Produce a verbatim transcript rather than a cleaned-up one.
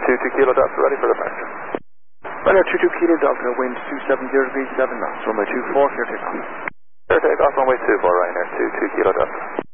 two two Kilo Delta, ready for departure. Runway two two Kilo Delta, wind two seven zero degrees seven knots, runway two four, clear takeoff. Clear takeoff, runway two four, Ryanair two two Kilo Delta.